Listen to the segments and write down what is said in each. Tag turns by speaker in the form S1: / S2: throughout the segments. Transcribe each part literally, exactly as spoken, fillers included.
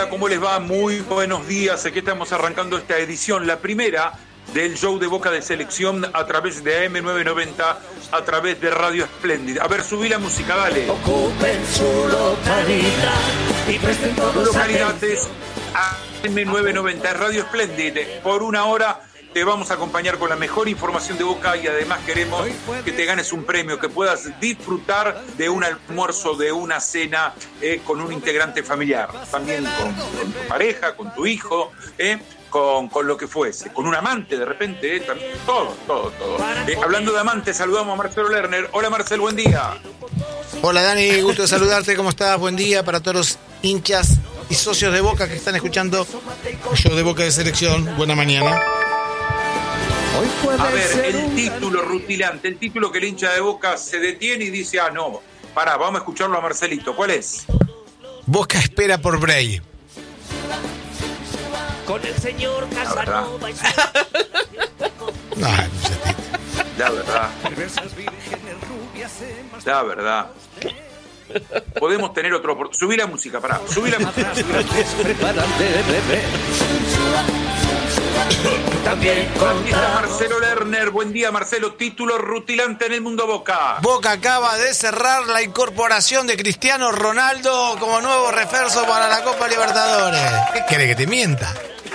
S1: Hola, ¿cómo les va? Muy buenos días. Aquí estamos arrancando esta edición, la primera del show de Boca de Selección a través de A M novecientos noventa, a través de Radio Espléndida. A ver, subí la música, dale.
S2: Ocupen su localidad y presten todos
S1: localidades a A M novecientos noventa, Radio Espléndida. Por una hora te vamos a acompañar con la mejor información de Boca y además queremos que te ganes un premio, que puedas disfrutar de un almuerzo, de una cena eh, con un integrante familiar, también con, con tu pareja, con tu hijo, eh, con, con lo que fuese, con un amante de repente, eh, también, todo, todo, todo. Eh, hablando de amantes, saludamos a Marcelo Lerner. Hola Marcelo, buen día.
S3: Hola Dani, gusto de saludarte, ¿cómo estás? Buen día para todos los hinchas y socios de Boca que están escuchando el show de Boca de Selección. Buena mañana.
S1: A ver, el título rutilante, el título que el hincha de Boca se detiene y dice, ah, no, pará, vamos a escucharlo a Marcelito. ¿Cuál es?
S3: Boca espera por Bray.
S2: con el señor Casanova.
S3: No, no sé.
S1: La verdad. La verdad. Podemos tener otro... Subí la música, pará. Subí la música. Subí la música.
S2: También
S1: Aquí está Marcelo Lerner. Buen día, Marcelo. Título rutilante en el mundo Boca.
S3: Boca acaba de cerrar la incorporación de Cristiano Ronaldo como nuevo refuerzo para la Copa Libertadores. ¿Qué quiere que te mienta?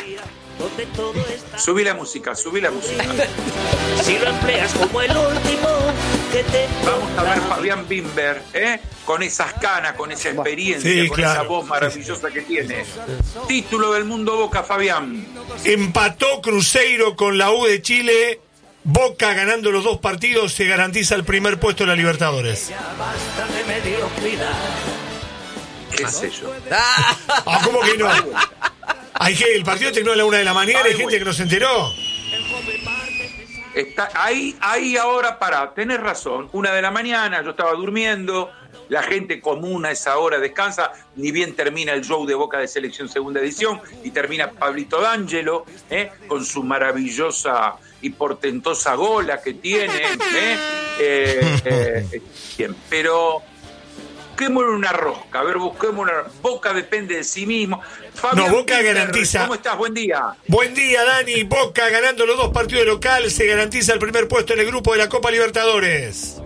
S1: Subí la música, subí la música.
S2: Si lo empleas como el último que te...
S1: Vamos a ver Fabián Bimber, ¿eh? Con esas canas, con esa experiencia,
S3: sí,
S1: con
S3: claro.
S1: esa voz maravillosa que tiene. Título del mundo Boca, Fabián.
S4: Empató Cruzeiro con la U de Chile. Boca ganando los dos partidos se garantiza el primer puesto en la Libertadores.
S2: Basta de mediocridad.
S1: ¿Qué sé yo?
S4: Ah, ¿cómo que no? Hay que el partido terminó a la una de la mañana, hay gente que no se enteró.
S1: Está ahí, ahí ahora, para, tenés razón, una de la mañana, yo estaba durmiendo, la gente común a esa hora descansa, ni bien termina el show de Boca de Selección segunda edición, y termina Pablito D'Angelo, ¿eh? Con su maravillosa y portentosa gola que tiene, ¿eh? Eh, eh, bien, pero... Busquémosle una rosca, a ver, busquemos una... Boca depende de sí mismo. Fabián
S4: No, Boca
S1: Pinder,
S4: garantiza.
S1: ¿Cómo estás? Buen día.
S4: Buen día, Dani. Boca ganando los dos partidos de local se garantiza el primer puesto en el grupo de la Copa Libertadores.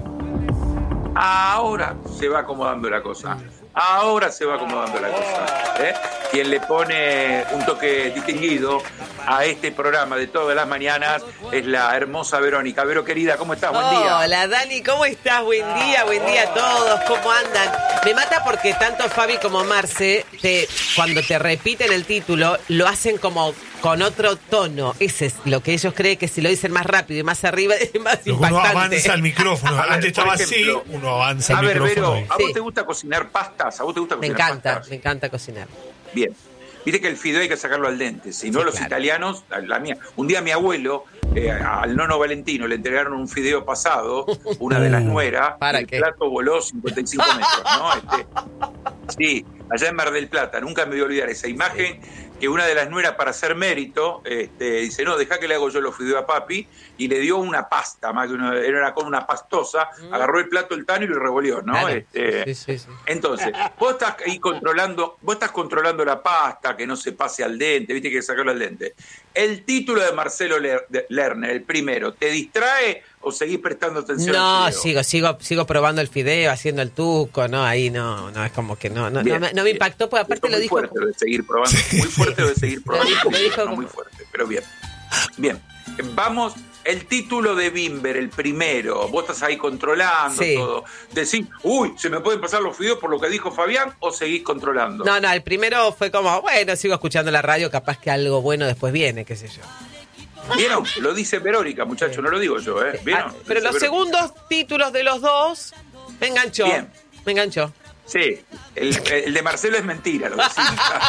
S1: Ahora se va acomodando la cosa. Ahora se va acomodando la cosa. ¿eh? Quien le pone un toque distinguido a este programa de todas las mañanas es la hermosa Verónica. Vero, querida, ¿cómo estás? Buen día.
S5: Hola, Dani, ¿cómo estás? Buen día, buen día a todos. ¿Cómo andan? Me mata porque tanto Fabi como Marce, te, cuando te repiten el título, lo hacen como con otro tono. Ese es lo que ellos creen que si lo dicen más rápido y más arriba es más
S4: Uno
S5: impactante.
S4: avanza el micrófono.
S1: A ver,
S4: Antes estaba
S1: por ejemplo,
S4: así, uno avanza
S1: A
S4: el
S1: ver,
S4: micrófono.
S1: Vero, ¿a
S5: Sí.
S1: vos te gusta cocinar pastas? ¿A vos te gusta
S5: Me
S1: cocinar
S5: encanta,
S1: pastas?
S5: me encanta cocinar.
S1: Bien. Viste que el fideo hay que sacarlo al dente, si no
S5: Sí,
S1: los
S5: claro.
S1: italianos, la mía. Un día mi abuelo, eh, al nono Valentino, le entregaron un fideo pasado, una de las nueras,
S5: ¿Para
S1: y el
S5: qué?
S1: plato voló cincuenta y cinco metros, ¿no? Este, sí, allá en Mar del Plata, nunca me voy a olvidar esa imagen, que una de las nueras, para hacer mérito, este, dice, no, dejá que le hago yo los fideos a papi, y le dio una pasta, más que una, era como una pastosa, mm. agarró el plato el Tano y lo revolvió, ¿no?
S5: Claro.
S1: Este,
S5: Sí, sí, sí.
S1: Entonces, vos estás ahí controlando, vos estás controlando la pasta, que no se pase al dente, viste que hay que sacarlo al dente. El título de Marcelo Lerner, el primero, ¿te distrae o seguís prestando atención
S5: No,
S1: al fideo?
S5: sigo, sigo, sigo probando el fideo, haciendo el tuco, no, ahí no, no, es como que no, no,
S1: Bien,
S5: no, me, no me impactó, porque aparte
S1: Esto
S5: lo
S1: muy
S5: dijo.
S1: fuerte lo de seguir probando, muy fuerte lo de seguir probando,
S5: dijo- lo dijo
S1: no,
S5: como-
S1: muy fuerte, pero bien. Bien, vamos, el título de Bimber, el primero, vos estás ahí controlando
S5: Sí.
S1: todo. Decís, uy, se me pueden pasar los fideos por lo que dijo Fabián, o seguís controlando.
S5: No, no, el primero fue como, bueno, sigo escuchando la radio, capaz que algo bueno después viene, qué sé yo.
S1: ¿Vieron? Lo dice Verónica, muchachos, no lo digo yo, ¿eh? ¿Vieron?
S5: Ah,
S1: Lo
S5: pero
S1: dice
S5: los
S1: Verónica.
S5: segundos títulos de los dos me enganchó.
S1: Bien.
S5: Me enganchó.
S1: Sí, el, el de Marcelo es mentira, lo decimos.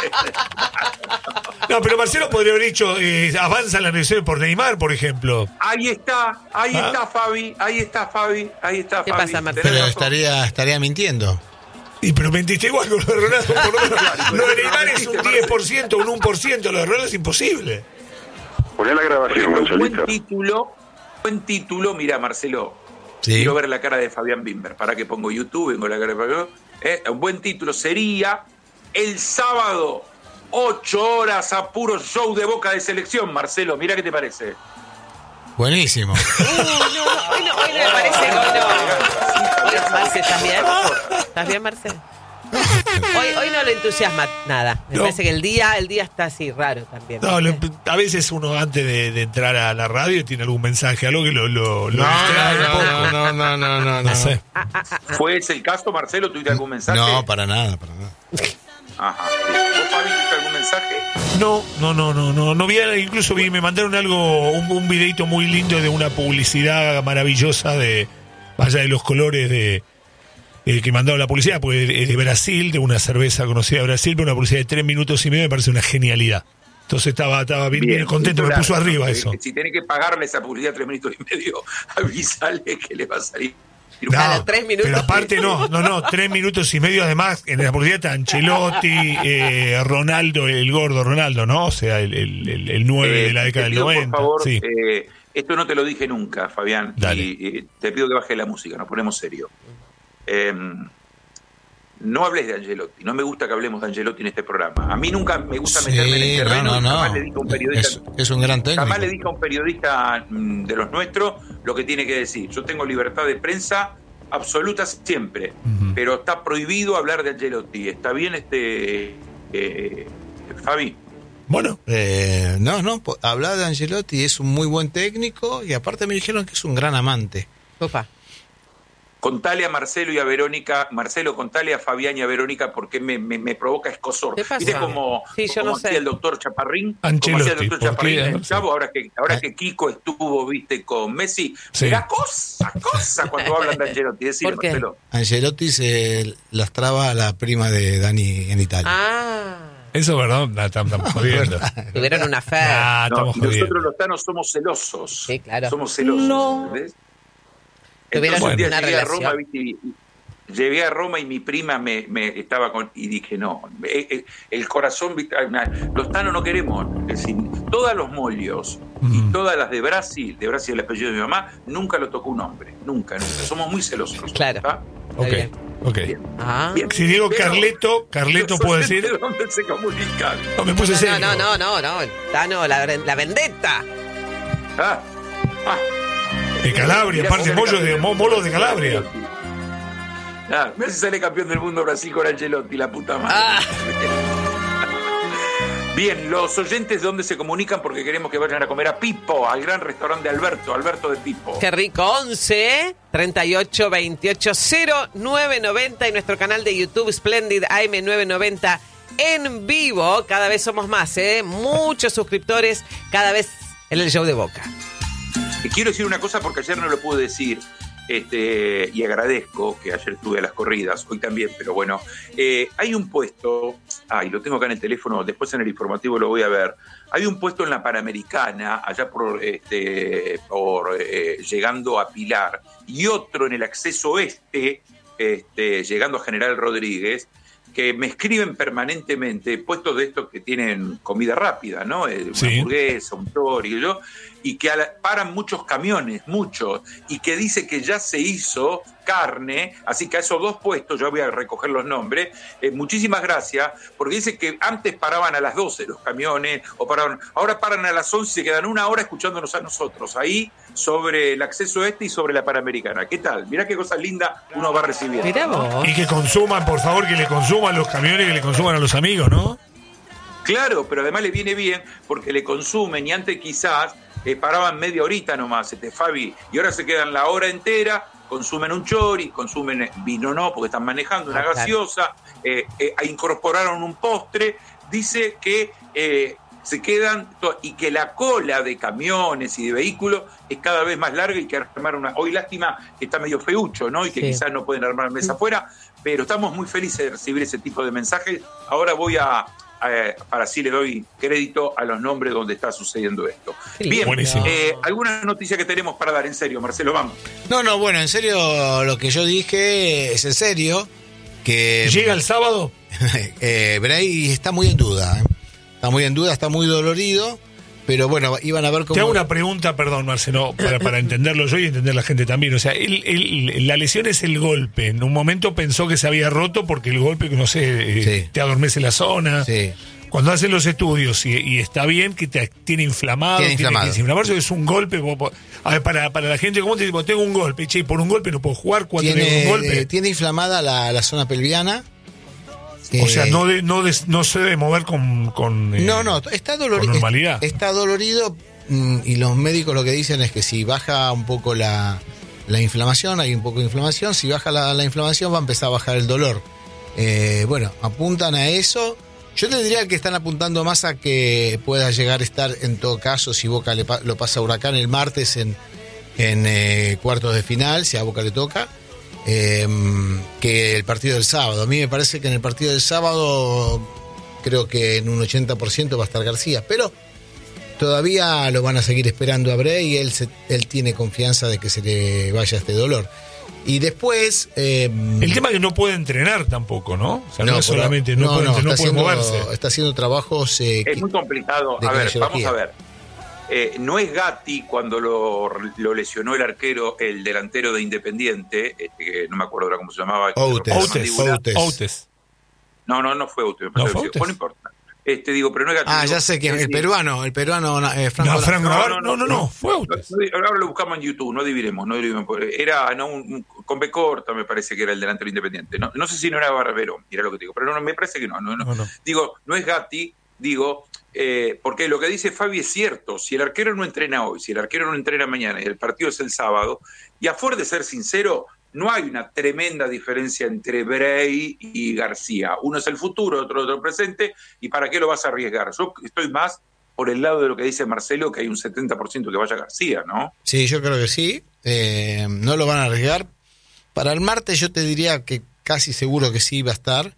S4: No, pero Marcelo podría haber dicho, eh, avanza la negociación por Neymar, por ejemplo.
S1: Ahí está, ahí
S4: ¿Ah?
S1: está Fabi, ahí está Fabi, ahí está
S5: ¿Qué
S1: Fabi.
S5: pasa, Marcelo?
S1: Tenés
S3: Pero
S1: razón.
S3: estaría, estaría mintiendo.
S4: Y pero mentiste igual con lo de Ronaldo, por lo menos. Lo de Neymar es un diez por ciento, un uno por ciento, lo de Ronaldo es imposible.
S6: Poné la
S1: Por
S6: grabación,
S1: ejemplo, un
S6: Gonzalito.
S1: buen título, buen título, mira Marcelo,
S3: Sí.
S1: quiero ver la cara de Fabián Bimber, para que pongo YouTube, vengo la cara de Fabián, eh, un buen título sería El sábado Ocho horas a puro show de Boca de selección, Marcelo. Mira qué te parece.
S3: Buenísimo.
S5: Uh, no, no, hoy no, hoy no me parece que hoy no. Hoy, Marce, ¿estás bien? ¿Estás bien, Marce? Hoy, hoy no le entusiasma nada. Me
S4: No.
S5: parece que el día, el día está así raro también.
S4: No, lo-
S5: ¿viste?
S4: a veces uno antes de, de entrar a la radio tiene algún mensaje, algo que lo, lo, lo
S3: No,
S4: distrae un
S3: no,
S4: poco.
S3: no, no, no, no, no,
S4: No sé.
S1: ¿Fue ese el caso, Marcelo? ¿Tuviste algún mensaje?
S3: No, para nada, para nada.
S1: Ajá. ¿Vos, Fabi, tuviste algún mensaje?
S4: No, no, no, no, no, no vi, incluso vi, me mandaron algo, un, un videito muy lindo de una publicidad maravillosa de, vaya de los colores de, eh, que mandaba la publicidad, pues es de Brasil, de una cerveza conocida de Brasil, pero una publicidad de tres minutos y medio me parece una genialidad. Entonces estaba, estaba bien, bien contento, me
S1: Claro,
S4: puso arriba
S1: eh,
S4: eso.
S1: Si tenés que pagarle esa publicidad tres minutos y medio, avísale que le va a salir.
S4: No,
S5: Claro, tres minutos.
S4: pero aparte no, no, no, tres minutos y medio además, en la publicidad está Ancelotti, eh, Ronaldo, el gordo Ronaldo, ¿no? O sea, el, el, el, el nueve
S1: Eh,
S4: de la década
S1: te
S4: del
S1: pido,
S4: noventa.
S1: Por favor,
S4: Sí.
S1: eh, esto no te lo dije nunca, Fabián.
S4: Dale.
S1: Y, y te pido que baje la música, nos ponemos serio. Eh, no hables de Angelotti, no me gusta que hablemos de Angelotti en este programa. A mí nunca me gusta
S3: Sí,
S1: meterme en el terreno.
S3: no, no,
S1: Jamás
S3: no.
S1: le dije a un periodista,
S3: Es, es un gran técnico.
S1: jamás le dije a un periodista mm, de los nuestros lo que tiene que decir. Yo tengo libertad de prensa absoluta siempre,
S4: Ujú.
S1: pero está prohibido hablar de Angelotti. ¿Está bien, este eh, Fabi?
S4: Bueno,
S3: Eh, no, no, po- habla de Angelotti, es un muy buen técnico y aparte me dijeron que es un gran amante.
S5: Opa.
S1: Contale a Marcelo y a Verónica, Marcelo, contale a Fabián y a Verónica porque me, me, me provoca escosor.
S5: ¿Qué pasa?
S1: ¿Viste como,
S5: Sí, yo
S1: como
S5: no sé.
S1: hacía el doctor Chaparrín?
S4: Ancelotti,
S1: Como hacía el doctor
S4: ¿por
S1: Chaparrín
S4: qué?
S1: en
S4: No
S1: el
S4: sé.
S1: Chavo, ahora que, ahora que Kiko estuvo, viste, con Messi,
S4: Sí.
S1: me da cosa, cosa cuando hablan de Angelotti. Decime,
S5: ¿Por qué?
S1: Marcelo.
S3: Angelotti se lastraba a la prima de Dani en Italia.
S5: Ah,
S4: eso es verdad, no, estamos, estamos jodiendo.
S5: tuvieron una fe.
S4: Ah,
S1: No,
S4: estamos jodiendo.
S1: nosotros los tanos somos celosos.
S5: Sí, claro.
S1: Somos celosos, ¿entendés?
S5: Tuvieron
S1: Entonces un día
S5: una
S1: llegué a
S5: relación.
S1: Roma, ¿viste? Y- y- llegué a Roma y mi prima me, me estaba con y dije no, eh, eh, el corazón, ¿viste? Una- los tanos no queremos, es decir, todos los molios y
S4: Mm.
S1: todas las de Brasil, de Brasil el apellido de mi mamá, nunca lo tocó un hombre, nunca, nunca. Somos muy celosos.
S5: Claro.
S1: ¿está?
S4: Ok,
S5: bien.
S4: ok.
S1: Bien.
S5: Ah.
S1: Bien.
S4: Si digo
S1: Pero-
S4: Carleto, Carleto puedo decir.
S1: ¿De dónde se comunican?
S4: No, me puse
S5: No,
S4: serio.
S5: no, no, no, no, no. Tano, la, la vendetta.
S1: Ah, ah.
S4: De Calabria,
S1: Mirá,
S4: aparte
S1: sale
S4: mollos
S1: campeón
S4: de
S1: del
S4: mo-
S1: mundo.
S4: molos de Calabria.
S1: Ah, me hace sale campeón del mundo Brasil con Ancelotti, la puta madre.
S5: Ah.
S1: Bien, los oyentes de dónde se comunican porque queremos que vayan a comer a Pipo, al gran restaurante de Alberto, Alberto de Pipo.
S5: Qué rico. once treinta y ocho veintiocho cero nueve noventa y nuestro canal de YouTube Splendid A M nueve noventa en vivo. Cada vez somos más, ¿eh? Muchos suscriptores cada vez en el show de Boca.
S1: Y quiero decir una cosa porque ayer no lo pude decir. Este, y agradezco que ayer estuve a las corridas, hoy también, pero bueno, eh, hay un puesto, ay, lo tengo acá en el teléfono, después en el informativo lo voy a ver, hay un puesto en la Panamericana, allá por, este, por eh, llegando a Pilar, y otro en el acceso este, este, llegando a General Rodríguez, que me escriben permanentemente puestos de estos que tienen comida rápida, ¿no? Eh, Una
S4: Sí.
S1: hamburguesa, un tori, yo, y que a la- paran muchos camiones, muchos, y que dice que ya se hizo carne, así que a esos dos puestos, yo voy a recoger los nombres, eh, muchísimas gracias, porque dice que antes paraban a las doce los camiones, o paraban, ahora paran a las once y se quedan una hora escuchándonos a nosotros, ahí sobre el acceso este y sobre la Panamericana. ¿Qué tal? Mirá qué cosa linda uno va recibiendo.
S5: Mirá
S1: ¿no?
S5: vos.
S4: Y que consuman, por favor, que le consuman los camiones, que le consuman a los amigos, ¿no?
S1: Claro, pero además le viene bien porque le consumen y antes quizás eh, paraban media horita nomás, este Fabi, y ahora se quedan la hora entera, consumen un chori, consumen eh, vino no, porque están manejando una
S5: Ah, claro.
S1: gaseosa, eh, eh, incorporaron un postre, dice que eh, se quedan, to- y que la cola de camiones y de vehículos es cada vez más larga y que armar una... Hoy lástima que está medio feucho, ¿no? Y que
S5: Sí.
S1: quizás no pueden armar mesa afuera, pero estamos muy felices de recibir ese tipo de mensajes. Ahora voy a... Eh, para así le doy crédito a los nombres donde está sucediendo esto.
S5: Qué
S1: Bien,
S4: Buenísimo.
S1: eh, alguna noticia que tenemos para dar, en serio, Marcelo, vamos.
S3: No, no, bueno, en serio, lo que yo dije es en serio. Que
S4: Llega el sábado.
S3: eh, Bray está muy en duda. ¿eh? Está muy en duda, está muy dolorido. Pero bueno, iban a ver cómo.
S4: Te hago una pregunta, perdón, Marcelo, para, para entenderlo yo y entender la gente también. O sea, él, él- la lesión es el golpe. En un momento pensó que se había roto porque el golpe, no sé, eh,
S3: Sí.
S4: te adormece la zona.
S3: Sí.
S4: cuando hacen los estudios y, y está bien que te tiene inflamado,
S3: Tiene
S4: tiene
S3: inflamado.
S4: que desinflamarse, es un golpe. vos- vos- a ver, para, para la gente común, te digo, tengo un golpe, che, y por un golpe no puedo jugar, cuatro tengo un
S3: Tiene,
S4: golpe.
S3: eh, tiene inflamada la, la zona pelviana.
S4: o sea,
S3: Eh,
S4: no de, no, de- no se debe mover con. con eh,
S3: No, no, está dolorido.
S4: con normalidad.
S3: Está dolorido mm, y los médicos lo que dicen es que si baja un poco la, la inflamación, hay un poco de inflamación, si baja la, la inflamación va a empezar a bajar el dolor. Eh, bueno, apuntan a eso. Yo te diría que están apuntando más a que pueda llegar a estar, en todo caso, si Boca le pa- lo pasa a Huracán el martes en, en eh, cuartos de final, si a Boca le toca, eh, que el partido del sábado. A mí me parece que en el partido del sábado creo que en un ochenta por ciento va a estar García, pero todavía lo van a seguir esperando a Bray y él, se- él tiene confianza de que se le vaya este dolor. Y después... eh,
S4: El tema es que no puede entrenar tampoco, ¿no? O sea, no, es
S3: por-
S4: solamente, no, puede, no
S3: está
S4: puede
S3: haciendo-
S4: moverse.
S3: Está haciendo trabajos... eh,
S1: Es
S3: que-
S1: muy complicado.
S3: de
S1: A ver, vamos
S3: kinesiología.
S1: a ver. Eh, no es Gatti cuando lo, lo lesionó el arquero, el delantero de Independiente, este, que no me acuerdo ahora cómo se llamaba. que
S3: Outes.
S1: rompió la
S4: Outes,
S1: mandíbula.
S3: Outes.
S4: Outes.
S1: No, no, no fue Outes. me
S4: ¿No
S1: parece
S4: fue
S1: que sí.
S4: Outes?
S1: Bueno, no importa. Este, digo, pero no es Gatti.
S3: Ah,
S1: digo,
S3: ya sé quién,
S1: es
S3: el
S1: decir,
S3: peruano, el peruano eh, Franco.
S4: No, Franco
S1: No,
S4: Navarro,
S1: no,
S4: no, no,
S1: no,
S4: no, fue Outes.
S1: Ahora lo buscamos en YouTube, no diviremos, no diviremos. Era no, un, un- con B corta, me parece que era el delantero Independiente. No, no sé si no era Barbero, mira lo que te digo, pero no, me parece que no. no, no.
S4: No, no.
S1: Digo, no es Gatti, digo, eh, porque lo que dice Fabi es cierto. Si el arquero no entrena hoy, si el arquero no entrena mañana y el partido es el sábado, y a fuer de ser sincero, no hay una tremenda diferencia entre Bray y García. Uno es el futuro, otro es el presente, y ¿para qué lo vas a arriesgar? Yo estoy más por el lado de lo que dice Marcelo, que hay un setenta por ciento que vaya García, ¿no?
S3: Sí, yo creo que sí. Eh, no lo van a arriesgar. Para el martes yo te diría que casi seguro que sí va a estar.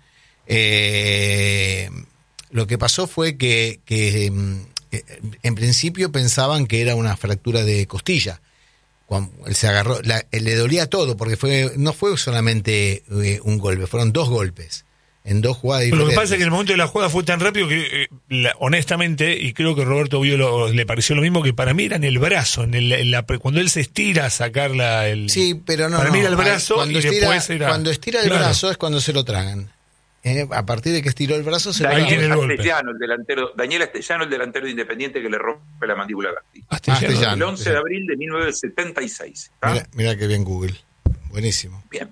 S3: Eh, lo que pasó fue que, que mm, eh, en principio pensaban que era una fractura de costilla. Cuando él se agarró, la- él le dolía todo, porque fue no fue solamente eh, un golpe, fueron dos golpes en dos jugadas
S4: Lo
S3: diferentes.
S4: que pasa es que en el momento de la jugada fue tan rápido que, eh, la- honestamente, y creo que Roberto vio lo- le pareció lo mismo, que para mí era en el brazo, en el, en la, cuando él se estira a sacar la, el...
S3: Sí, pero no.
S4: Para mí
S3: no.
S4: era el brazo
S3: cuando
S4: y
S3: estira,
S4: después era...
S3: Cuando estira el
S4: Claro.
S3: brazo es cuando se lo tragan. Eh, a partir de que estiró el brazo se lo
S4: Ahí
S1: Daniel
S4: tiene el
S3: tragan.
S4: golpe.
S1: Castellano, el delantero, Daniel Castellano, el delantero de Independiente que le rompe la mandíbula a Gatti.
S4: Castellano.
S3: Castellano.
S1: El once de abril de mil novecientos setenta y seis. ¿tá?
S3: Mira, mira que bien Google. Buenísimo.
S1: Bien.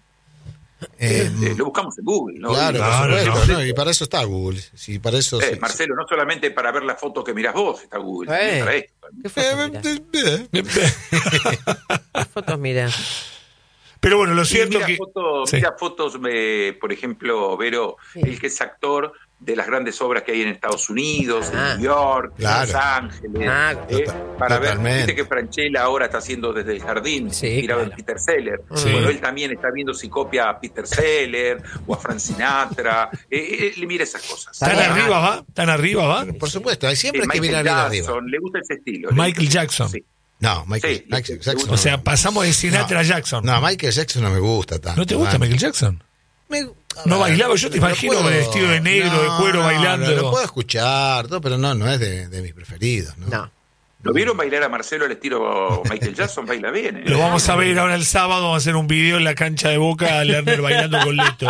S3: Eh,
S1: Eh, lo buscamos en Google, ¿no?
S3: claro,
S4: Claro,
S3: por supuesto.
S4: no.
S3: ¿no? Y para eso está Google. Sí, para eso
S1: Eh,
S3: sí.
S1: Marcelo, no solamente para ver la foto que mirás vos, está Google,
S5: Eh.
S1: también para esto. también.
S5: ¿Qué
S3: Eh,
S5: fotos mirá?
S3: eh, eh.
S5: ¿Qué fotos mirá?
S4: Pero bueno, lo
S1: Y
S4: cierto
S1: mira
S4: que...
S1: fotos,
S4: Sí.
S1: mira fotos eh, por ejemplo, Vero,
S5: Sí.
S1: el que es actor de las grandes obras que hay en Estados Unidos,
S5: Ah.
S1: en New York,
S3: Claro.
S1: en Los Ángeles,
S5: Ah,
S1: eh,
S3: tota-
S1: para ver,
S3: totalmente.
S1: viste que Franchella ahora está haciendo Desde el Jardín,
S5: Sí,
S1: inspirado
S5: claro.
S1: en Peter Seller.
S4: Sí.
S1: Bueno, él también está viendo si copia a Peter Seller o a Frank Sinatra. Eh, eh, mira esas cosas.
S4: ¿Tan
S5: Ah.
S4: arriba va? ¿Tan arriba va?
S3: Por supuesto, hay siempre
S1: Eh,
S3: hay que
S1: Michael
S3: mirar bien
S1: Jackson,
S3: arriba.
S1: le gusta ese estilo.
S4: Michael
S1: Le-
S4: Jackson.
S1: Sí.
S3: No, Michael
S1: Sí,
S3: Jackson.
S1: le-
S3: Jackson
S4: O sea,
S3: no.
S4: pasamos de Sinatra
S3: No.
S4: a Jackson.
S3: No, Michael Jackson no me gusta tanto.
S4: ¿No te gusta
S3: man.
S4: Michael Jackson?
S3: Me-
S4: No
S3: a ver,
S4: bailaba, yo te
S3: lo
S4: imagino vestido de negro, de cuero, bailando.
S3: Lo, lo puedo escuchar, todo, pero no, no es de, de mis preferidos. ¿no?
S5: No.
S1: ¿Lo vieron bailar a Marcelo al estilo Michael Jackson? Baila bien, ¿eh?
S4: Lo vamos a ver ahora el sábado, vamos a hacer un video en la cancha de Boca, a Lerner bailando con Leto.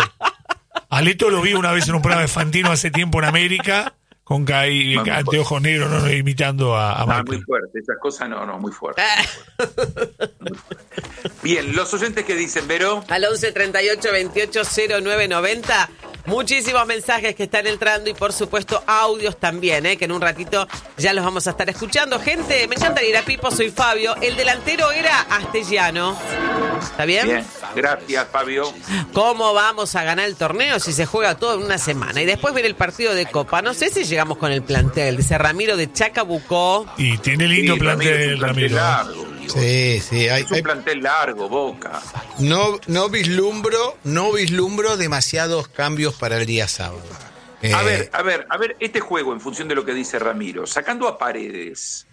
S4: A Leto lo vi una vez en un programa de Fantino hace tiempo en América, con ca- y-
S1: Muy
S4: anteojos negros, no, no, imitando a, a
S1: Ah, muy
S4: Michael.
S1: fuerte, esas cosas no, no, muy fuerte. muy fuerte. Muy fuerte. Bien, los oyentes que dicen, Vero,
S5: Al once treinta y ocho veintiocho cero nueve noventa. Muchísimos mensajes que están entrando y por supuesto audios también, ¿eh? Que en un ratito ya los vamos a estar escuchando. Gente, me encanta ir a Pipo, soy Fabio. El delantero era Astellano. ¿Está bien?
S1: bien, gracias, Fabio.
S5: ¿Cómo vamos a ganar el torneo si se juega todo en una semana? Y después viene el partido de Copa. No sé si llegamos con el plantel. Dice Ramiro de Chacabucó.
S4: Y tiene lindo
S1: Sí,
S4: plantel,
S1: es un plantel
S4: Ramiro.
S1: largo, digo.
S3: Sí, sí, hay,
S1: Es un
S3: hay-
S1: plantel largo, Boca.
S3: no, no vislumbro, no vislumbro demasiados cambios para el día sábado. Eh,
S1: A ver, a ver, a ver, este juego, en función de lo que dice Ramiro, sacando a Paredes,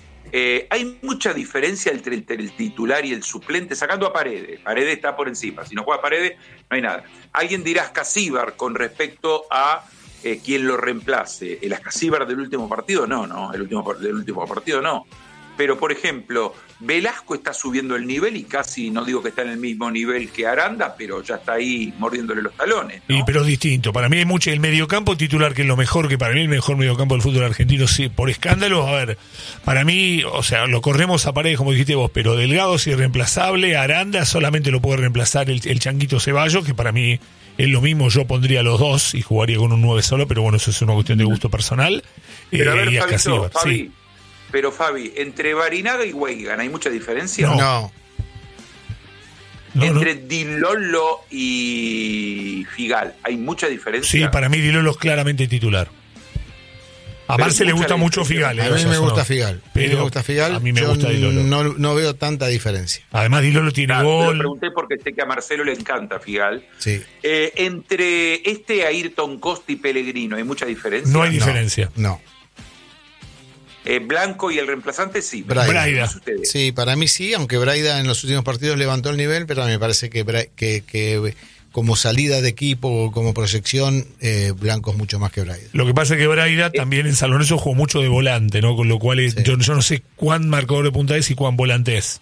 S1: eh, hay mucha diferencia entre el, entre el titular y el suplente, sacando a Paredes. Paredes está por encima, si no juega Paredes, no hay nada. Alguien dirá Ascasíbar con respecto a eh, quien lo reemplace. ¿El Ascasíbar del último partido? No, no, el último, del último partido no. pero por ejemplo, Velasco está subiendo el nivel y casi, no digo que está en el mismo nivel que Aranda, pero ya está ahí mordiéndole los talones, ¿no?
S4: Y, pero es distinto. Para mí hay mucho el mediocampo titular, que es lo mejor, que para mí el mejor mediocampo del fútbol argentino, sí, por escándalo. A ver, para mí, o sea, lo corremos a paredes, como dijiste vos, pero Delgado es irreemplazable, Aranda solamente lo puede reemplazar el, el Changuito Ceballos, que para mí es lo mismo, yo pondría los dos y jugaría con un nueve solo, pero bueno, eso es una cuestión de gusto personal.
S1: Pero
S4: eh,
S1: a ver,
S4: y
S1: Fabito, Fabi,
S4: sí.
S1: Pero Fabi, entre Barinaga y Weigan, ¿hay mucha diferencia?
S3: No. no.
S4: No,
S1: entre
S4: no.
S1: Di Lollo y Figal, ¿hay mucha diferencia?
S4: Sí, para mí Di Lollo es claramente titular. A
S1: Pero
S4: Marce le gusta mucho
S1: diferencia.
S4: Figal. Eh,
S3: A mí
S4: o sea,
S3: me gusta
S4: no.
S3: Figal.
S4: Pero
S3: a mí me gusta Figal.
S4: A mí me
S3: Yo
S4: gusta Di Lollo.
S3: No, no veo tanta diferencia.
S4: Además, Di Lollo tiene
S1: Ah,
S4: gol.
S1: Lo pregunté porque sé que a Marcelo le encanta Figal.
S3: Sí.
S1: Eh, entre este Ayrton Costa y Pellegrino, ¿hay mucha diferencia?
S4: No hay diferencia.
S3: No.
S1: Eh, Blanco y el reemplazante, sí.
S3: Braida.
S4: Braida.
S1: Ustedes.
S3: Sí, para mí sí, aunque Braida en los últimos partidos levantó el nivel, pero me parece que, Bra- que, que como salida de equipo, como proyección, eh, Blanco es mucho más que Braida.
S4: Lo que pasa es que Braida también en San Lorenzo jugó mucho de volante, ¿no? Con lo cual es-
S3: Sí.
S4: yo, yo no sé cuán marcador de punta es y cuán volante es.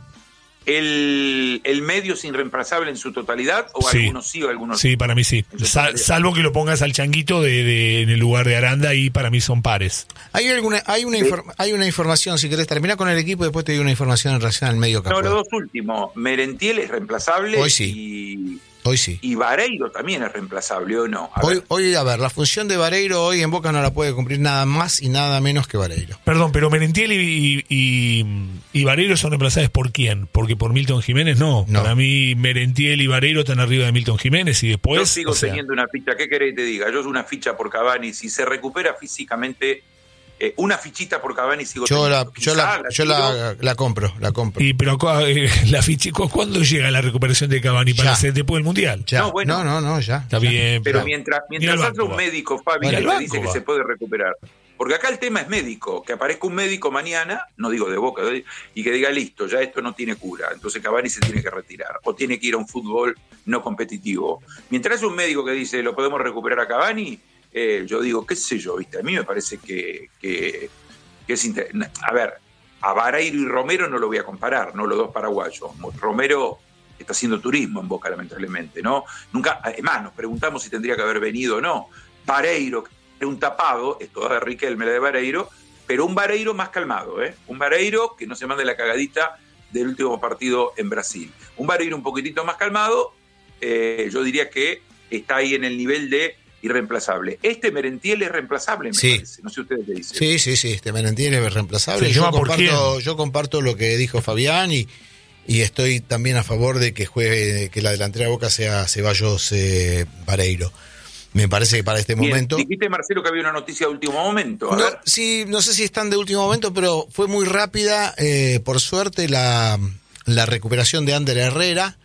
S1: El, el medio es irreemplazable en su totalidad, o
S4: Sí.
S1: algunos sí o algunos
S4: Sí, para mí sí.
S1: En su
S4: Sa-
S1: totalidad.
S4: salvo que lo pongas al Changuito de, de- en el lugar de Aranda, y para mí son pares.
S3: Hay alguna, hay una, inform- hay una información, si querés terminar con el equipo, después te doy una información en relación al medio campo.
S1: No, los dos últimos. Merentiel es reemplazable.
S3: Hoy sí.
S1: Y,
S3: Hoy sí.
S1: y Vareiro también es reemplazable, ¿o no? A
S3: Hoy,
S1: ver.
S3: hoy, a ver, la función de Vareiro hoy en Boca no la puede cumplir nada más y nada menos que Vareiro.
S4: Perdón, pero Merentiel y, y, y Vareiro son reemplazables ¿por quién? Porque por Milton Jiménez no.
S3: No.
S4: Para mí Merentiel y Vareiro están arriba de Milton Jiménez y después...
S1: Yo sigo
S4: o sea,
S1: teniendo una ficha. ¿Qué querés que te diga? Yo una ficha por Cavani. Si se recupera físicamente, eh, una fichita por Cavani sigo
S3: Yo la,
S1: teniendo.
S3: yo la,
S1: Quizá
S3: yo
S1: tiro.
S3: la, la compro, la compro.
S4: Y pero eh, la ficha, ¿cu- ¿cuándo llega la recuperación de Cavani? Para
S3: Ya.
S4: hacer después del Mundial.
S3: Ya.
S1: No, bueno.
S3: no, no, no, ya.
S4: Está
S3: ya.
S4: bien.
S1: Pero
S4: pero-
S1: mientras,
S4: Ni
S1: mientras
S4: al
S1: haya
S4: banco
S1: un
S4: va.
S1: médico, Fabi,
S4: Ni al
S1: que
S4: banco
S1: te dice que
S4: va.
S1: se puede recuperar. Porque acá el tema es médico, que aparezca un médico mañana, no digo de Boca, de- y que diga, listo, ya esto no tiene cura, entonces Cavani se tiene que retirar, o tiene que ir a un fútbol no competitivo. Mientras haya un médico que dice, lo podemos recuperar a Cavani, eh, yo digo, qué sé yo, ¿viste? A mí me parece que, que, que es... inter- A ver, a Vareiro y Romero no lo voy a comparar, no los dos paraguayos. Romero está haciendo turismo en Boca, lamentablemente, ¿no? Nunca, además, nos preguntamos si tendría que haber venido o no. Vareiro, que era un tapado, esto de Riquelme, la de Vareiro, pero un Vareiro más calmado, ¿eh? Un Vareiro que no se mande la cagadita del último partido en Brasil. Un Vareiro un poquitito más calmado, eh, yo diría que está ahí en el nivel de irreemplazable. Este Merentiel es reemplazable, me
S3: Sí.
S1: parece. No sé ustedes qué dicen.
S3: Sí, sí, sí, este Merentiel es reemplazable.
S4: ¿Se
S3: Yo
S4: llama por
S3: comparto,
S4: quién?
S3: yo comparto lo que dijo Fabián y, y estoy también a favor de que juegue, que la delantera de Boca sea Ceballos eh, Vareiro. Me parece que para este
S1: Bien,
S3: momento.
S1: dijiste, Marcelo, que había una noticia de último momento. A
S3: No,
S1: ver.
S3: sí, no sé si están de último momento, pero fue muy rápida, eh, por suerte, la, la recuperación de Ander Herrera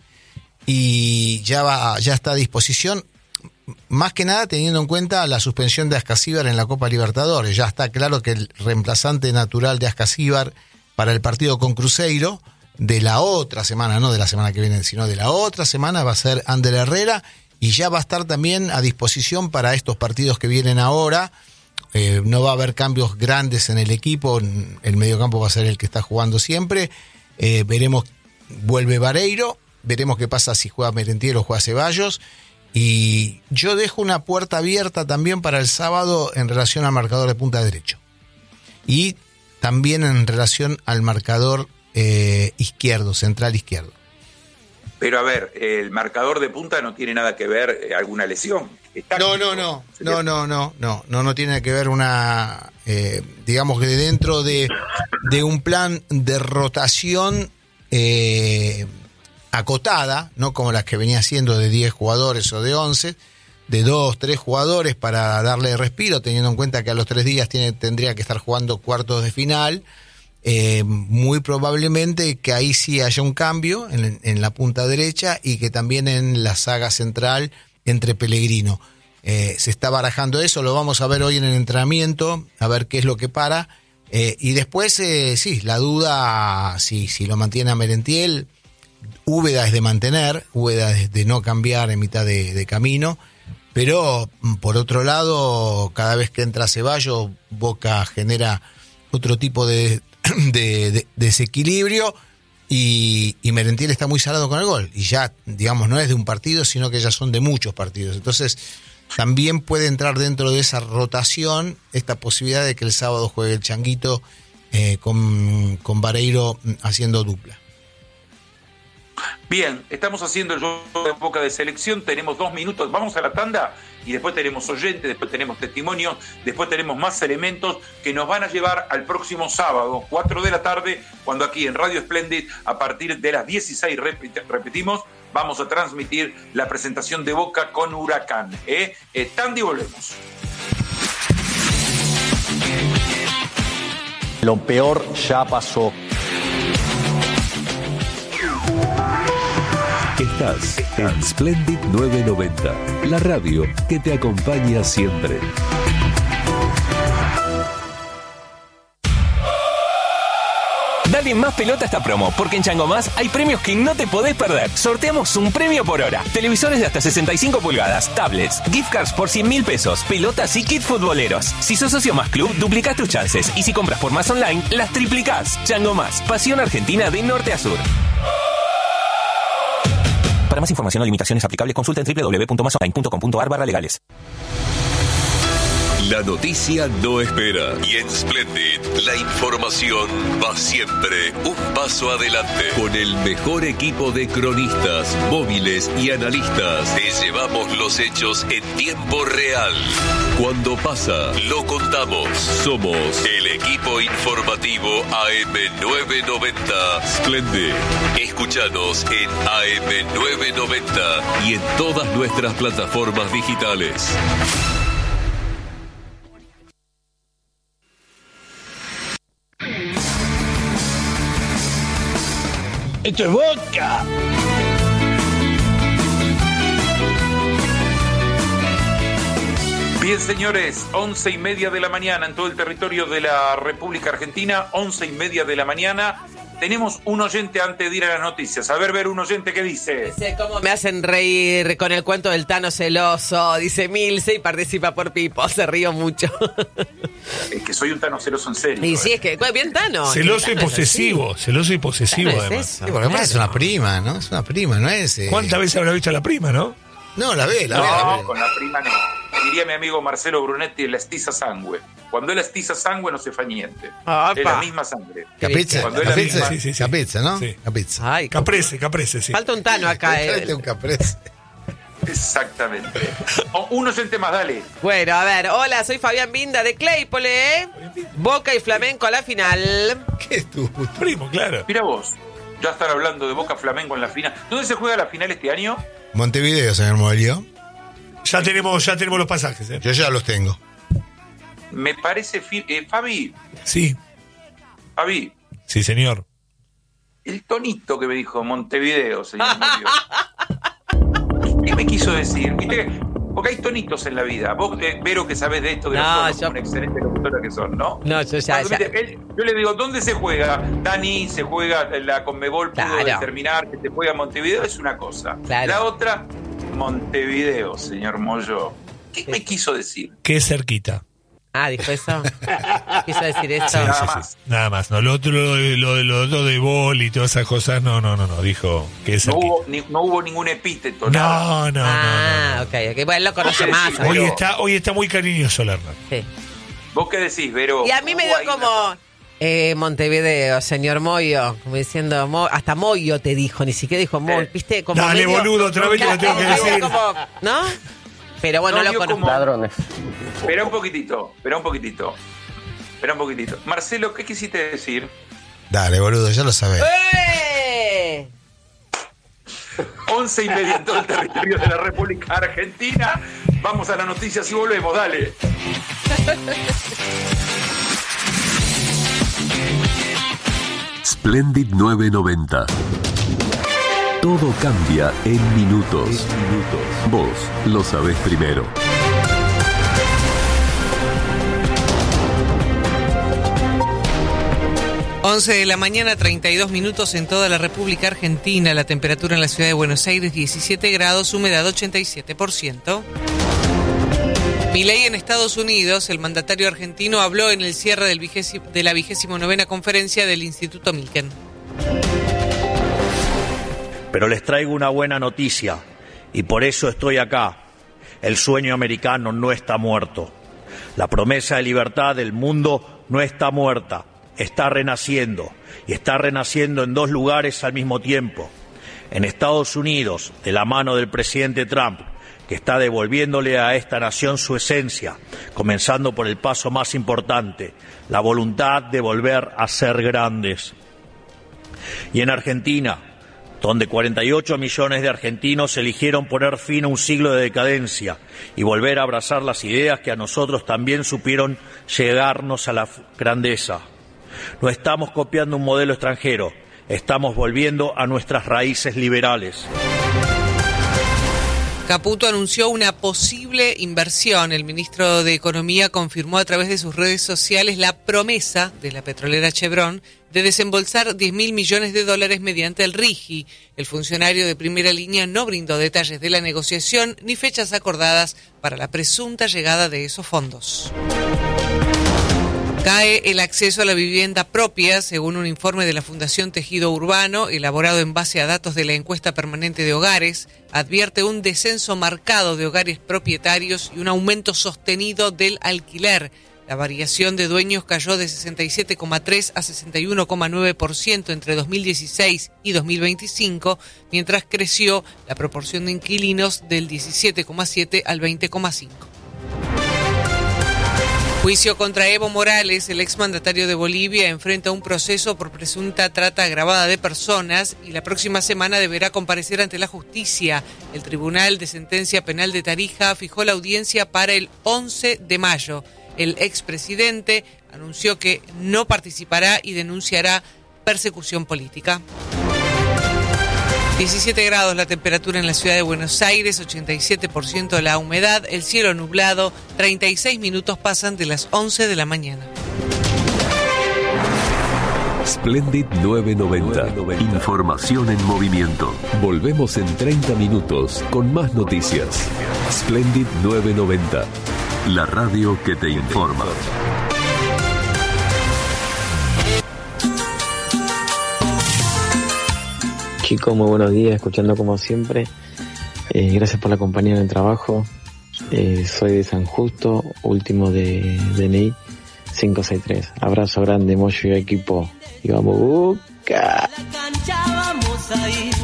S3: y ya va, ya está a disposición. Más que nada teniendo en cuenta la suspensión de Ascasíbar en la Copa Libertadores. Ya está claro que el reemplazante natural de Ascasíbar para el partido con Cruzeiro de la otra semana, no de la semana que viene, sino de la otra semana, va a ser Ander Herrera y ya va a estar también a disposición para estos partidos que vienen ahora. Eh, no va a haber cambios grandes en el equipo, el mediocampo va a ser el que está jugando siempre. Eh, veremos, vuelve Vareiro, veremos qué pasa si juega Merentiel o juega Ceballos. Y yo dejo una puerta abierta también para el sábado en relación al marcador de punta derecho. Y también en relación al marcador eh, izquierdo, central izquierdo.
S1: Pero a ver, el marcador de punta no tiene nada que ver eh, alguna lesión. Está
S3: No,
S1: activo.
S3: no, no,
S1: Sería-
S3: no, no, no, no, no, no tiene que ver una, eh, digamos que dentro de, de un plan de rotación eh, acotada, no como las que venía haciendo de diez jugadores o de once, de dos, tres jugadores para darle respiro, teniendo en cuenta que a los tres días tiene, tendría que estar jugando cuartos de final. Eh, muy probablemente que ahí sí haya un cambio en, en la punta derecha y que también en la saga central entre Pellegrino. Eh, se está barajando eso, lo vamos a ver hoy en el entrenamiento, a ver qué es lo que para. Eh, y después, eh, sí, la duda, si, si lo mantiene a Merentiel, Úbeda es de mantener, Úbeda es de no cambiar en mitad de, de camino. Pero, por otro lado, cada vez que entra Ceballos, Boca genera otro tipo de de, de desequilibrio y, y Merentiel está muy salado con el gol. Y ya, digamos, no es de un partido, sino que ya son de muchos partidos. Entonces, también puede entrar dentro de esa rotación esta posibilidad de que el sábado juegue el Changuito eh, con, con Vareiro haciendo dupla.
S1: Bien, estamos haciendo el juego de Boca de selección, tenemos dos minutos, vamos a la tanda y después tenemos oyentes, después tenemos testimonios, después tenemos más elementos que nos van a llevar al próximo sábado, cuatro de la tarde, cuando aquí en Radio Splendid, a partir de las dieciséis, repet- repetimos, vamos a transmitir la presentación de Boca con Huracán. ¿eh? Eh, tanda y volvemos.
S6: Lo peor ya pasó.
S7: Estás en Splendid novecientos noventa, la radio que te acompaña siempre.
S8: Dale más pelota a esta promo, porque en Chango Más hay premios que no te podés perder. Sorteamos un premio por hora. Televisores de hasta sesenta y cinco pulgadas, tablets, gift cards por cien mil pesos, pelotas y kits futboleros. Si sos socio Más Club, duplicás tus chances. Y si compras por Más Online, las triplicás. Chango Más, pasión argentina de norte a sur. Para más información o limitaciones aplicables, consulta en doble u doble u doble u punto más online punto com punto a r barra legales.
S7: La noticia no espera. Y en Splendid, la información va siempre un paso adelante. Con el mejor equipo de cronistas, móviles y analistas, te llevamos los hechos en tiempo real. Cuando pasa, lo contamos. Somos el equipo informativo A M novecientos noventa Splendid. Escúchanos en A M novecientos noventa y en todas nuestras plataformas digitales.
S2: ¡Esto es Boca!
S1: Bien, señores, once y media de la mañana en todo el territorio de la República Argentina, once y media de la mañana. Tenemos un oyente antes de ir a las noticias. A ver, ver un oyente que dice.
S5: Dice, ¿cómo me hacen reír con el cuento del Tano celoso? Dice Milce y participa por Pipo. Se río mucho.
S1: Es que soy un Tano celoso en serio.
S5: Y sí, es que, bien Tano.
S4: Celoso y
S5: Tano
S4: posesivo, celoso y posesivo
S5: Tano es
S4: además.
S5: eso,
S3: Sí, porque además
S5: claro.
S3: es una prima, ¿no? Es una prima, no es... eh,
S4: ¿Cuántas veces habrá visto a la prima, no?
S3: No, la ve, la ve. la
S1: No,
S3: ve.
S1: con la prima no. Diría mi amigo Marcelo Brunetti, la estiza sangue. Cuando él estiza sangue no se fa niente.
S5: Apa.
S1: Es la misma sangre.
S3: Capizza,
S1: Cuando es la
S3: capizza,
S1: misma-
S4: Sí, sí, sí.
S3: capizza, ¿no?
S4: Sí.
S3: Capizza.
S5: Ay,
S4: Caprese, caprese, sí.
S5: falta un Tano acá.
S3: Tráete
S5: eh.
S3: un caprese.
S1: Exactamente. O, un oyente más, dale.
S5: Bueno, a ver, hola, soy Fabián Binda de Claypole, ¿eh? Boca y Flamenco a la final.
S3: ¿Qué es tu?
S4: Primo, claro.
S1: Mira vos, ya están hablando de Boca Flamengo en la final. ¿Dónde se juega la final este año?
S3: Montevideo, señor Modelio.
S4: Ya tenemos, ya tenemos los pasajes, ¿eh?
S3: Yo ya los tengo.
S1: Me parece... fi- eh, Fabi,
S4: Sí,
S1: Fabi,
S4: sí, señor.
S1: el tonito que me dijo Montevideo, señor Murillo. ¿Qué me quiso decir? ¿Viste? Porque hay tonitos en la vida. Vos, eh, Vero, que sabés de esto, de los
S5: No,
S1: tonos,
S5: yo-
S1: como una excelente locutora que son, ¿no?
S5: No, yo ya,
S1: Cuando,
S5: ya.
S1: viste, él- yo le digo, ¿dónde se juega? Dani, se juega la Conmebol, pudo
S5: Claro.
S1: determinar que se juega en Montevideo, es una cosa.
S5: Claro.
S1: La otra, Montevideo, señor Moyo. ¿Qué me quiso decir?
S4: Que es cerquita.
S5: Ah, dijo eso. Quiso decir eso.
S4: Sí,
S1: Nada
S4: sí,
S1: más.
S4: sí. Nada más. No, lo otro, lo, de- lo, de- lo otro de bol y todas esas cosas, no, no, no, no. Dijo que es
S1: No
S4: cerquita.
S1: hubo, ni- no hubo ningún epíteto, nada.
S4: No, no, no,
S5: ah,
S4: no,
S5: ok, ok. Bueno, lo conoce
S1: ¿Qué
S5: más.
S1: decís?
S4: no. Hoy
S1: Pero-
S4: está, hoy está muy cariñoso Lerner.
S5: Sí.
S1: ¿Vos qué decís, Vero?
S5: Y a mí me
S1: Hubo
S5: dio
S1: ahí
S5: como...
S1: una-
S5: Eh, Montevideo, señor Moyo, como diciendo, Mo- hasta Moyo te dijo, ni siquiera dijo Moyo,
S1: Eh,
S5: ¿viste? Como
S4: Dale,
S5: medio-
S4: boludo, otra vez te lo tengo que
S5: Medio
S4: decir.
S5: como- ¿no? Pero bueno,
S1: No,
S5: lo
S1: dio
S5: conozco.
S1: como-
S6: Ladrones.
S1: Espera un poquitito, espera un poquitito. Espera un poquitito. Marcelo, ¿qué quisiste decir?
S3: Dale, boludo, ya lo sabés.
S5: ¡Eh!
S1: Once y media en todo el territorio de la República Argentina. Vamos a las noticias y volvemos, dale.
S7: Splendid novecientos noventa. Todo cambia en minutos. Vos lo sabés primero.
S9: once de la mañana, treinta y dos minutos en toda la República Argentina. La temperatura en la ciudad de Buenos Aires, diecisiete grados, humedad ochenta y siete por ciento. Milei en Estados Unidos, el mandatario argentino habló en el cierre del vigésimo, de la vigésimo novena conferencia del Instituto Milken.
S10: Pero les traigo una buena noticia y por eso estoy acá. El sueño americano no está muerto. La promesa de libertad del mundo no está muerta, está renaciendo y está renaciendo en dos lugares al mismo tiempo. En Estados Unidos, de la mano del presidente Trump, que está devolviéndole a esta nación su esencia, comenzando por el paso más importante, la voluntad de volver a ser grandes. Y en Argentina, donde cuarenta y ocho millones de argentinos eligieron poner fin a un siglo de decadencia y volver a abrazar las ideas que a nosotros también supieron llegarnos a la grandeza. No estamos copiando un modelo extranjero, estamos volviendo a nuestras raíces liberales.
S9: Caputo anunció una posible inversión. El ministro de Economía confirmó a través de sus redes sociales la promesa de la petrolera Chevron de desembolsar diez mil millones de dólares mediante el RIGI. El funcionario de primera línea no brindó detalles de la negociación ni fechas acordadas para la presunta llegada de esos fondos. Cae el acceso a la vivienda propia, según un informe de la Fundación Tejido Urbano, elaborado en base a datos de la encuesta permanente de hogares, advierte un descenso marcado de hogares propietarios y un aumento sostenido del alquiler. La variación de dueños cayó de sesenta y siete coma tres a sesenta y uno coma nueve por ciento entre dos mil dieciséis y dos mil veinticinco, mientras creció la proporción de inquilinos del diecisiete coma siete al veinte coma cinco. Juicio contra Evo Morales, el exmandatario de Bolivia, enfrenta un proceso por presunta trata agravada de personas y la próxima semana deberá comparecer ante la justicia. El Tribunal de Sentencia Penal de Tarija fijó la audiencia para el once de mayo. El expresidente anunció que no participará y denunciará persecución política. diecisiete grados la temperatura en la ciudad de Buenos Aires, ochenta y siete por ciento la humedad, el cielo nublado, treinta y seis minutos pasan de las once de la mañana.
S7: Splendid novecientos noventa. Información en movimiento. Volvemos en treinta minutos con más noticias. Splendid novecientos noventa. La radio que te informa.
S11: Chicos, muy buenos días, escuchando como siempre. Eh, gracias por la compañía en el trabajo. Eh, soy de San Justo, último de D N I cinco seis tres. Abrazo grande, Moyo y equipo. Y vamos, Boca.
S2: Vamos a ir.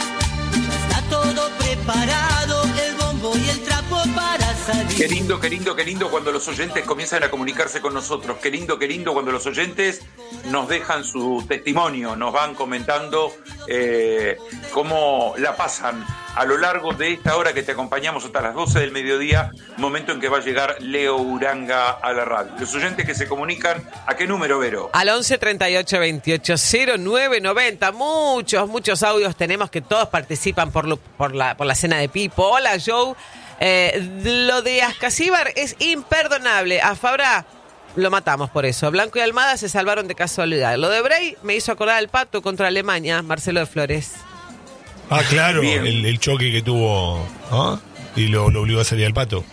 S2: Está todo preparado, el bombo y el trapo para salir.
S1: Qué lindo, qué lindo, qué lindo cuando los oyentes comienzan a comunicarse con nosotros. Qué lindo, qué lindo cuando los oyentes nos dejan su testimonio, nos van comentando eh, cómo la pasan a lo largo de esta hora que te acompañamos hasta las doce del mediodía, momento en que va a llegar Leo Uranga a la radio. Los oyentes que se comunican, ¿a qué número, Vero?
S5: Al once treinta y ocho veintiocho cero nueve noventa. Muchos, muchos audios tenemos que todos participan por, lo, por, la, por la cena de Pipo. Hola, Joe. Eh, lo de Ascasíbar es imperdonable. A Fabra lo matamos por eso. Blanco y Almada se salvaron de casualidad. Lo de Bray me hizo acordar al Pato contra Alemania, Marcelo de Flores.
S4: Ah, claro, el, el choque que tuvo, ¿no? Y lo, lo obligó a salir al Pato.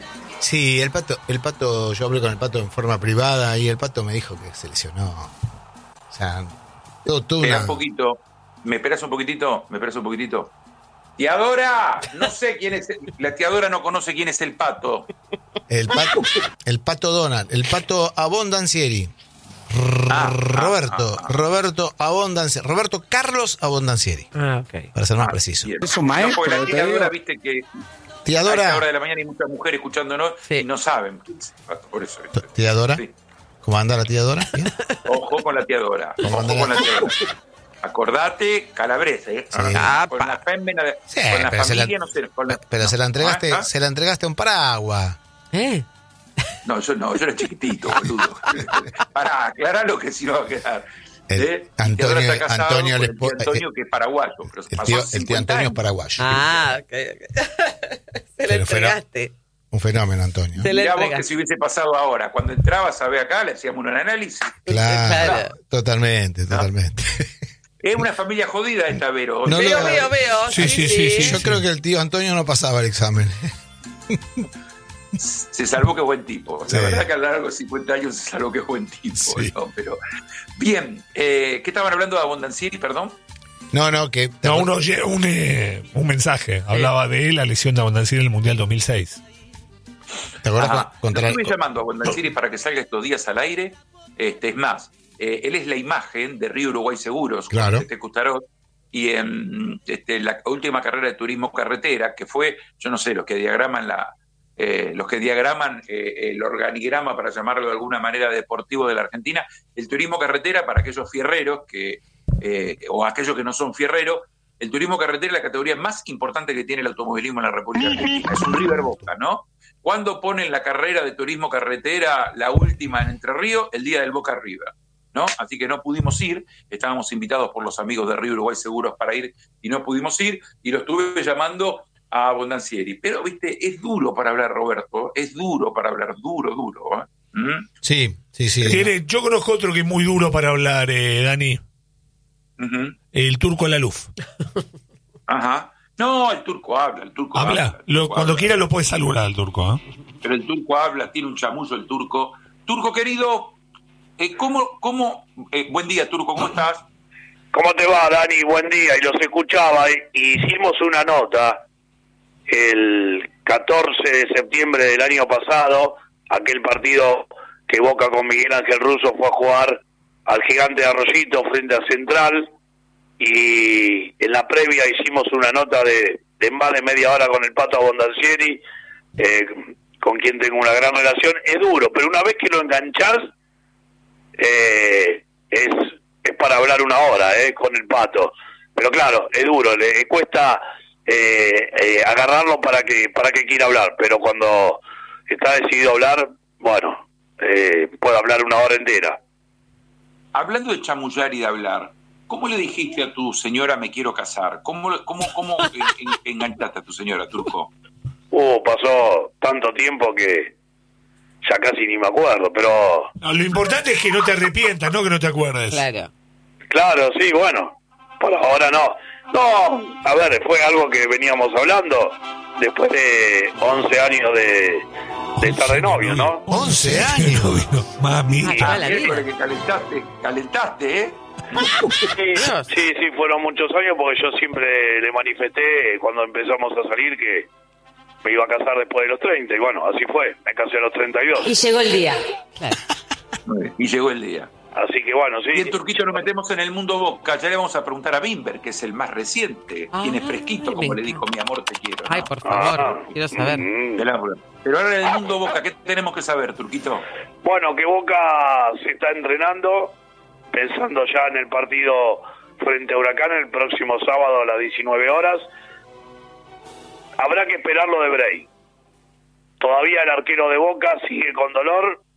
S3: Sí, el Pato, el Pato, yo hablé con el Pato en forma privada y el Pato me dijo que se lesionó. O sea, todo, todo
S1: Espera
S3: una...
S1: un poquito, ¿me esperas un poquitito? ¿Me esperas un poquitito? Tiadora, no sé quién es, la Tiadora no conoce quién es el Pato.
S3: El Pato, el Pato Donald, el Pato Abondancieri.
S1: Ah,
S3: Roberto,
S1: ah, ah,
S3: Roberto Abondancieri, Roberto Carlos Abondancieri.
S5: Ah, ok.
S3: Para ser más
S1: ah,
S3: preciso.
S1: Bien.
S12: Es un maestro,
S1: No, porque la
S12: te
S1: Tiadora,
S12: digo.
S1: viste que
S3: Tiadora.
S1: a esta hora de la mañana hay muchas mujeres escuchándonos
S5: Sí.
S1: y no saben quién es el Pato, por eso. ¿viste?
S3: Tiadora.
S1: Sí.
S3: ¿Cómo anda la Tiadora? ¿Bien?
S1: Ojo con la Tiadora,
S3: ¿Cómo
S1: ojo
S3: anda
S1: con
S3: la-
S1: la Tiadora. Acordate, Calabrese, ¿eh?
S3: Sí.
S1: Ah, con la fémina,
S3: Sí,
S1: con la
S3: pero se la-
S1: familia, no sé. Con la,
S3: Pero
S1: no.
S3: se la entregaste,
S1: ¿Ah?
S3: se la entregaste a un paraguas.
S5: ¿Eh?
S1: No, yo no, yo era chiquitito, boludo. Pará, aclaralo que si no va a quedar.
S3: El
S1: ¿Eh?
S3: Antonio-
S1: Tiadora está casado
S3: Antonio
S1: con
S3: les
S1: el
S3: po-
S1: tío Antonio, que es paraguayo. Pero
S3: El
S1: pasó
S3: tío,
S1: hace
S3: el tío
S1: cincuenta
S3: Antonio es
S1: años.
S3: paraguayo.
S5: Ah, ok, ok. Se lo
S3: Pero fue-
S5: entregaste.
S3: Un fenómeno, Antonio.
S5: Se le
S1: Mirá vos
S5: entregaste.
S1: que si hubiese pasado ahora, cuando entrabas a ver acá, le hacíamos un análisis.
S3: Claro,
S5: Claro.
S3: totalmente, totalmente.
S1: Es una familia jodida esta, Vero.
S3: No,
S5: Veo,
S3: no.
S5: veo, veo.
S4: Sí, sí, sí, sí.
S3: Yo creo que el tío Antonio no pasaba el examen.
S1: se salvó que es buen tipo.
S4: Sí.
S1: La verdad que a lo largo de cincuenta años se salvó que es buen tipo.
S4: Sí.
S1: ¿no? Pero, bien, eh, ¿qué estaban hablando de Abondancieri, perdón?
S3: No, no, que...
S4: No, uno, oye, un, eh, un mensaje. Hablaba de la lesión de Abondancieri en el Mundial dos mil seis.
S3: ¿Te acuerdas
S1: Ajá.
S3: con- contra
S1: Lo estuve llamando a Abondancieri para que salga estos días al aire. Este, es más, eh, él es la imagen de Río Uruguay Seguros,
S3: Claro.
S1: este Custarot, y en este, la última carrera de turismo carretera, que fue, yo no sé, los que diagraman la, eh, los que diagraman eh, el organigrama, para llamarlo de alguna manera, deportivo de la Argentina, el turismo carretera para aquellos fierreros que, eh, o aquellos que no son fierreros, el turismo carretera es la categoría más importante que tiene el automovilismo en la República Argentina. Es un River Boca, ¿no? ¿Cuándo ponen la carrera de turismo carretera, la última en Entre Ríos? El día del Boca River, ¿no? Así que no pudimos ir, estábamos invitados por los amigos de Río Uruguay Seguros para ir y no pudimos ir, y lo estuve llamando a Abondancieri. Pero, viste, es duro para hablar, Roberto, es duro para hablar, duro, duro. ¿eh? ¿Mm?
S3: Sí, sí, sí.
S4: Tiene, yo conozco otro que es muy duro para hablar, eh, Dani.
S1: Uh-huh.
S4: El turco Alaluf.
S1: Ajá. No, el turco habla, el turco habla.
S4: Habla.
S1: el
S4: Lo,
S1: turco
S4: cuando
S1: habla.
S4: quiera lo puedes saludar al turco. ¿eh?
S1: Pero el turco habla, tiene un chamullo el turco. Turco querido, eh, ¿cómo, cómo, eh, buen día, Turco, ¿cómo estás?
S12: ¿Cómo te va, Dani? Buen día. Y los escuchaba. Y hicimos una nota el catorce de septiembre del año pasado, aquel partido que Boca con Miguel Ángel Russo fue a jugar al Gigante de Arroyito frente a Central, y en la previa hicimos una nota de, de más de media hora con el Pato Abondancieri, eh, con quien tengo una gran relación. Es duro, pero una vez que lo enganchás, eh, es, es para hablar una hora eh, con el Pato. Pero claro, es duro, le cuesta eh, eh, agarrarlo para que para que quiera hablar, pero cuando está decidido a hablar, bueno, eh, puede hablar una hora entera.
S1: Hablando de chamullar y de hablar, ¿cómo le dijiste a tu señora me quiero casar? ¿Cómo, cómo, cómo en- en- enganchaste a tu señora, Turco?
S12: Uh, pasó tanto tiempo que ya casi ni me acuerdo, pero
S4: No, lo importante es que no te arrepientas, no que no te acuerdes.
S5: Claro.
S12: claro, sí, bueno, por ahora no. No, a ver, fue algo que veníamos hablando después de once años de, de estar de novio, ¿no?
S3: once años.
S4: Mamita.
S5: Ah, la vida.
S1: Miércoles que calentaste, calentaste, ¿eh?
S12: Sí, sí, sí, fueron muchos años porque yo siempre le manifesté cuando empezamos a salir que me iba a casar después de los treinta, y bueno, así fue, me casé a los treinta y dos.
S13: Y llegó el día.
S5: Claro.
S1: Y llegó el día.
S12: Así que bueno, sí.
S1: Y en Turquito nos metemos en el mundo Boca. Ya le vamos a preguntar a Bimber, que es el más reciente.
S5: Ah,
S1: Quien es fresquito, como
S5: me
S1: le dijo mi amor, te quiero. ¿no?
S5: Ay, por favor,
S12: Ah,
S5: quiero saber.
S12: mm.
S1: Del amor. Pero ahora en el mundo Boca, ¿qué tenemos que saber, Turquito?
S12: Bueno, que Boca se está entrenando, pensando ya en el partido frente a Huracán el próximo sábado a las diecinueve horas. Habrá que esperar lo de Bray. Todavía el arquero de Boca sigue con dolor,